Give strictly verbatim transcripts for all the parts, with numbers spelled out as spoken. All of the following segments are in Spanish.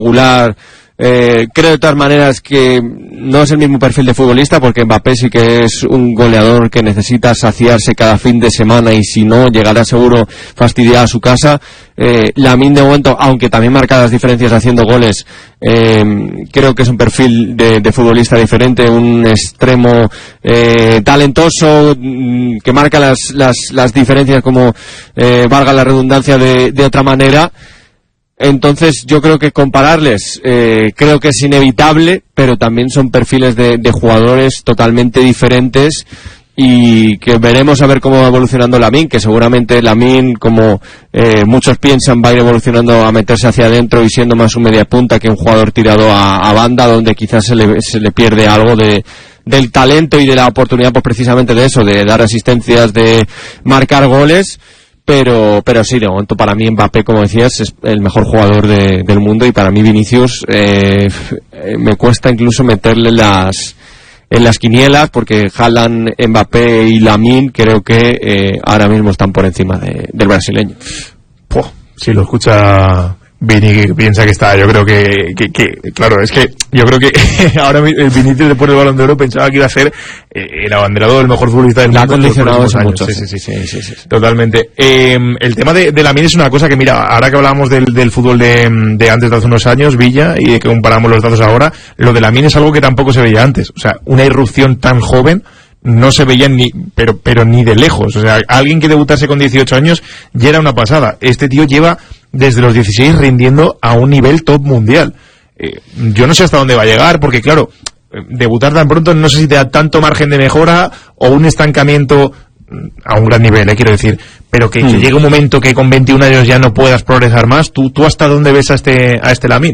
regular. Eh, creo de todas maneras que no es el mismo perfil de futbolista, porque Mbappé sí que es un goleador que necesita saciarse cada fin de semana y si no llegará seguro fastidiado a su casa. eh, Lamine de momento, aunque también marca las diferencias haciendo goles, eh, creo que es un perfil de, de futbolista diferente, un extremo eh, talentoso, que marca las, las, las diferencias como eh, valga la redundancia de, de otra manera. Entonces yo creo que compararles eh, creo que es inevitable, pero también son perfiles de, de jugadores totalmente diferentes y que veremos a ver cómo va evolucionando Lamine, que seguramente Lamine, como eh, muchos piensan, va a ir evolucionando a meterse hacia adentro y siendo más un media punta que un jugador tirado a, a banda, donde quizás se le, se le pierde algo de del talento y de la oportunidad, pues precisamente de eso, de dar asistencias, de marcar goles. Pero pero sí, de momento para mí Mbappé, como decías, es el mejor jugador de, del mundo, y para mí Vinicius eh, me cuesta incluso meterle las en las quinielas, porque Haaland, Mbappé y Lamine creo que eh, ahora mismo están por encima de, del brasileño. Puh, si lo escucha Vini, que piensa que está, yo creo que, que, que claro, es que yo creo que ahora el Vinicius, después del Balón de Oro, pensaba que iba a ser eh, el abanderado del mejor futbolista del mundo. La ha condicionado eso años. mucho. Sí, sí, sí, sí, sí, sí, sí. Totalmente. Eh, el tema de, de Lamine es una cosa que, mira, ahora que hablábamos del, del fútbol de, de antes de hace unos años, Villa, y de que comparamos los datos ahora, lo de Lamine es algo que tampoco se veía antes. O sea, una irrupción tan joven no se veía ni, pero, pero ni de lejos. O sea, alguien que debutase con dieciocho años ya era una pasada. Este tío lleva desde los dieciséis rindiendo a un nivel top mundial. Eh, yo no sé hasta dónde va a llegar, porque claro, debutar tan pronto no sé si te da tanto margen de mejora o un estancamiento a un gran nivel, eh, quiero decir, pero que, mm. que llegue un momento que con veintiún años ya no puedas progresar más. ¿Tú, tú hasta dónde ves a este, a este Lamine?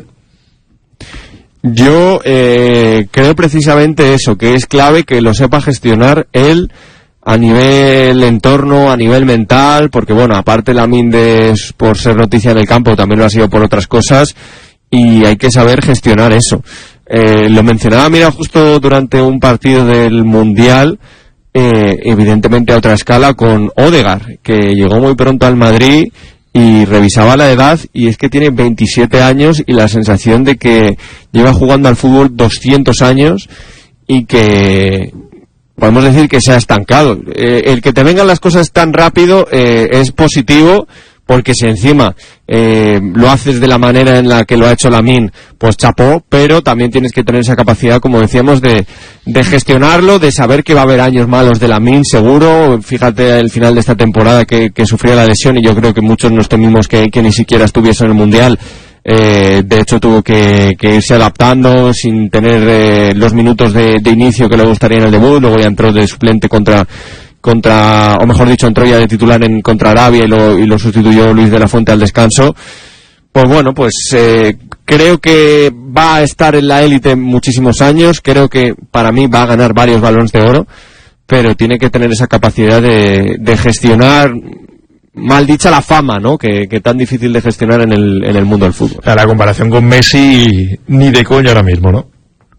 Yo eh, creo precisamente eso, que es clave que lo sepa gestionar él a nivel entorno, a nivel mental, porque bueno, aparte Lamine de, por ser noticia en el campo, también lo ha sido por otras cosas, y hay que saber gestionar eso. Eh, lo mencionaba, mira, justo durante un partido del Mundial, eh, evidentemente a otra escala, con Odegaard, que llegó muy pronto al Madrid y revisaba la edad, y es que tiene veintisiete años y la sensación de que lleva jugando al fútbol doscientos años y que podemos decir que se ha estancado. Eh, el que te vengan las cosas tan rápido eh, es positivo, porque si encima eh, lo haces de la manera en la que lo ha hecho Lamine, pues chapó, pero también tienes que tener esa capacidad, como decíamos, de, de gestionarlo, de saber que va a haber años malos de Lamine, seguro. Fíjate el final de esta temporada que, que sufrió la lesión, y yo creo que muchos nos temimos que, que ni siquiera estuviese en el Mundial. Eh, de hecho tuvo que, que irse adaptando sin tener eh, los minutos de, de inicio que le gustaría en el debut. Luego ya entró de suplente contra, contra o mejor dicho, entró ya de titular en contra Arabia y lo, y lo sustituyó Luis de la Fuente al descanso. Pues bueno, pues eh, creo que va a estar en la élite muchísimos años. Creo que para mí va a ganar varios Balones de Oro, pero tiene que tener esa capacidad de, de gestionar, mal dicha, la fama, ¿no? Que, que tan difícil de gestionar en el, en el mundo del fútbol. O sea, la comparación con Messi ni de coña ahora mismo, ¿no?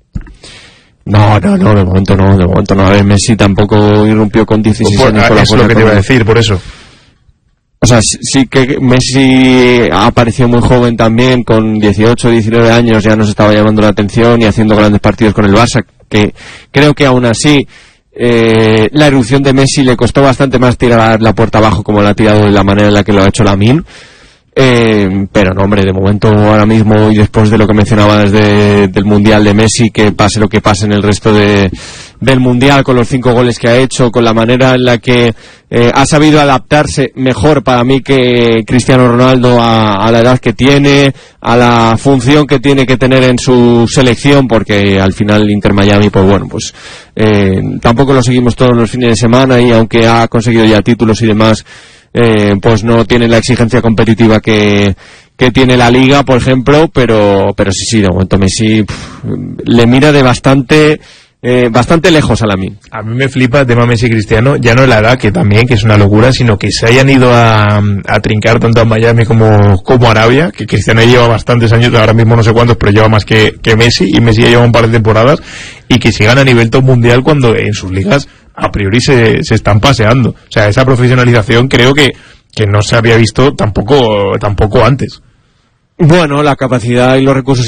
No, no, no, de momento no, de momento no. A ver, Messi tampoco irrumpió con dieciséis pues, años. Con es la lo que te iba a decir, por eso. O sea, sí que Messi apareció muy joven también, con dieciocho, diecinueve años ya nos estaba llamando la atención y haciendo grandes partidos con el Barça, que creo que aún así Eh, la erupción de Messi le costó bastante más tirar la puerta abajo, como la ha tirado de la manera en la que lo ha hecho Lamine. Eh, pero no, hombre, de momento ahora mismo, y después de lo que mencionaba desde del Mundial de Messi, que pase lo que pase en el resto de, del Mundial, con los cinco goles que ha hecho, con la manera en la que eh, ha sabido adaptarse mejor para mí que Cristiano Ronaldo a, a la edad que tiene, a la función que tiene que tener en su selección, porque al final Inter Miami, pues bueno, pues eh, tampoco lo seguimos todos los fines de semana, y aunque ha conseguido ya títulos y demás, Eh, pues no tiene la exigencia competitiva que, que tiene la Liga, por ejemplo, pero pero sí, sí, de momento Messi pff, le mira de bastante eh, bastante lejos a Lamine. A mí me flipa el tema Messi y Cristiano, ya no la edad, que también, que es una locura, sino que se hayan ido a, a trincar tanto a Miami como, como a Arabia, que Cristiano lleva bastantes años, ahora mismo no sé cuántos, pero lleva más que, que Messi, y Messi ya lleva un par de temporadas, y que sigan a nivel top mundial cuando en sus ligas a priori se, se están paseando. O sea, esa profesionalización creo que, que no se había visto tampoco, tampoco antes. Bueno, la capacidad y los recursos